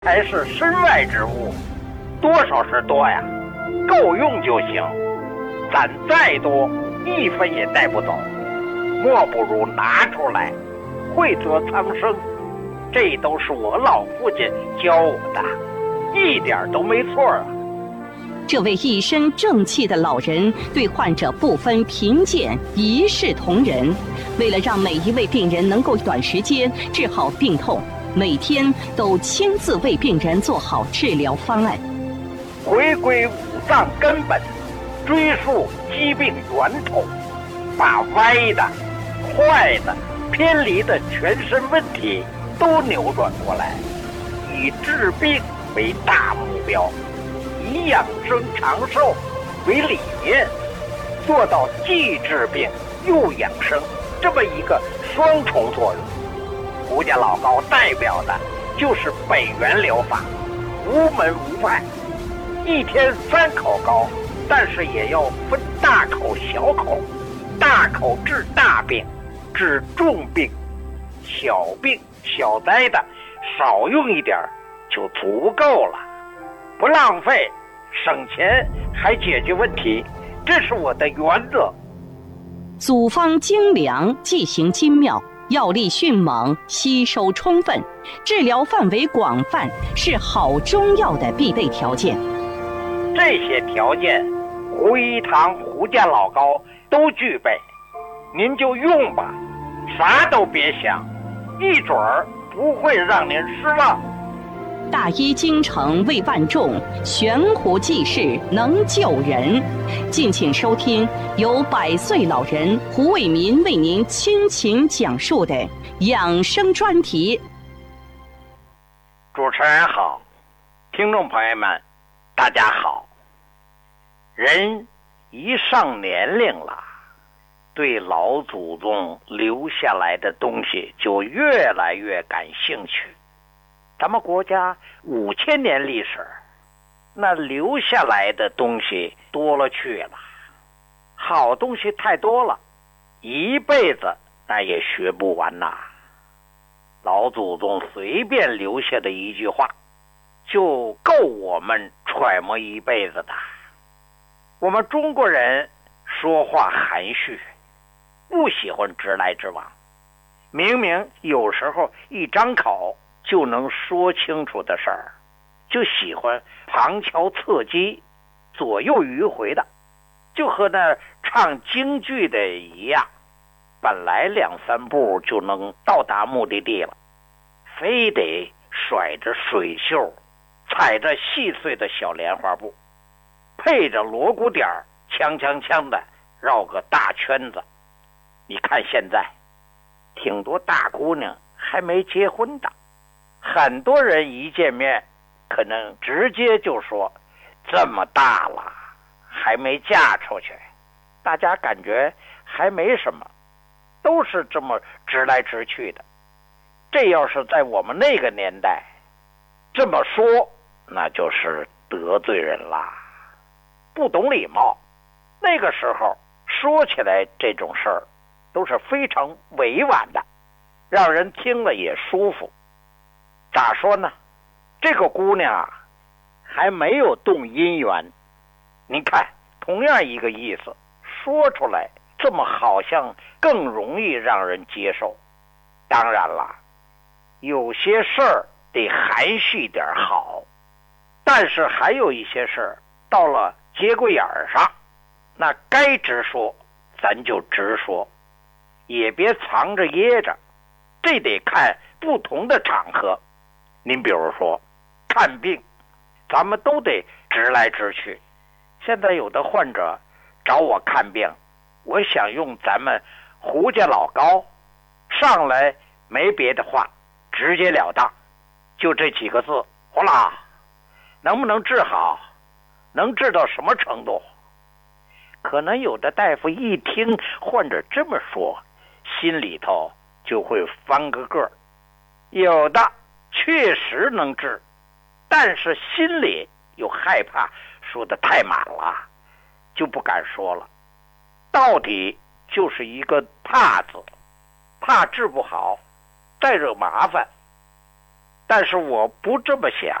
还是身外之物，多少是多呀，够用就行。攒再多，一分也带不走，莫不如拿出来，惠泽苍生。这都是我老父亲教我的，一点都没错啊。 这位一身正气的老人对患者不分贫贱，一视同仁。为了让每一位病人能够短时间治好病痛，每天都亲自为病人做好治疗方案， 回归五脏根本，追溯疾病源头，把歪的、坏的、偏离的全身问题都扭转过来，以治病为大目标，以养生长寿为理念，做到既治病又养生这么一个双重作用。胡家老高代表的就是北元疗法，无门无派，一天3口高，但是也要分大口小口，大口治大病，治重病，小病小灾的少用一点就足够了，不浪费，省钱还解决问题，这是我的原则。 组方精良，剂型精妙，药力迅猛，吸收充分，治疗范围广泛，是好中药的必备条件。 这些条件，胡一堂胡家老高都具备，您就用吧，啥都别想，一准儿不会让您失望。 大医精诚为万众，悬壶济世能救人。敬请收听由100岁老人胡伟民为您倾情讲述的养生专题。 主持人好，听众朋友们大家好。人一上年龄了，对老祖宗留下来的东西就越来越感兴趣。咱们国家5000年历史，那留下来的东西多了去了，好东西太多了，一辈子那也学不完呐。老祖宗随便留下的一句话，就够我们揣摩一辈子的。我们中国人说话含蓄，不喜欢直来直往，明明有时候一张口就能说清楚的事儿，就喜欢旁敲侧击，左右迂回的，就和那唱京剧的一样，本来2、3步就能到达目的地了，非得甩着水袖，踩着细碎的小莲花步，配着锣鼓点儿，锵锵锵的绕个大圈子。你看现在挺多大姑娘还没结婚的，很多人一见面可能直接就说这么大了还没嫁出去，大家感觉还没什么，都是这么直来直去的。这要是在我们那个年代这么说，那就是得罪人啦，不懂礼貌。那个时候说起来这种事儿都是非常委婉的，让人听了也舒服。咋说呢，这个姑娘啊还没有动姻缘，您看同样一个意思，说出来这么好像更容易让人接受。当然了，有些事儿得含蓄点好，但是还有一些事儿到了节骨眼上，那该直说咱就直说，也别藏着掖着，这得看不同的场合。您比如说看病，咱们都得直来直去。现在有的患者找我看病，我想用咱们胡家老高，上来没别的话，直截了当，就这几个字，呼啦，能不能治好，能治到什么程度。可能有的大夫一听患者这么说，心里头就会翻个个儿，有的确实能治，但是心里又害怕说的太满了，就不敢说了。到底就是一个怕字，怕治不好，再惹麻烦。 但是我不这么想。